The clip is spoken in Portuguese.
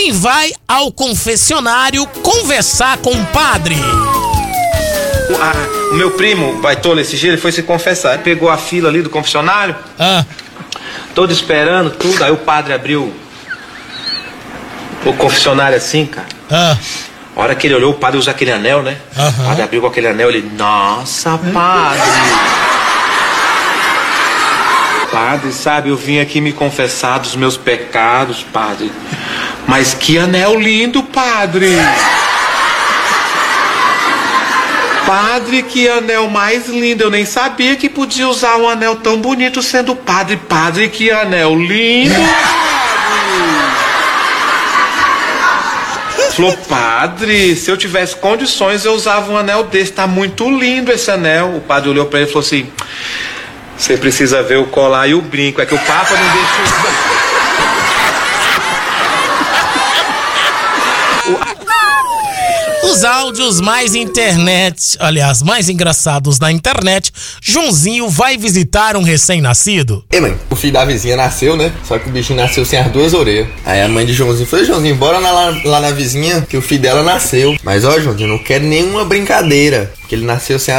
Quem vai ao confessionário conversar com o padre? O meu primo, o baitola, esse dia, ele foi se confessar. Ele pegou a fila ali do confessionário. Todo esperando, tudo. Aí o padre abriu o confessionário assim, cara. A hora que ele olhou, o padre usa aquele anel, né? O padre abriu com aquele anel, ele... Nossa, padre! Padre, sabe, eu vim aqui me confessar dos meus pecados, padre. Mas que anel lindo, padre! Padre, que anel mais lindo. Eu nem sabia que podia usar um anel tão bonito sendo padre. Padre, que anel lindo, padre. Falou, padre, se eu tivesse condições eu usava um anel desse. Tá muito lindo esse anel. O padre olhou pra ele e falou assim: você precisa ver o colar e o brinco. É que o Papa não deixa usar. Os áudios mais mais engraçados da internet. Joãozinho vai visitar um recém-nascido. Ei, mãe, o filho da vizinha nasceu, né? Só que o bichinho nasceu sem as duas orelhas. Aí a mãe de Joãozinho falou: Joãozinho, bora lá na vizinha que o filho dela nasceu. Mas ó, Joãozinho, não quero nenhuma brincadeira, porque ele nasceu sem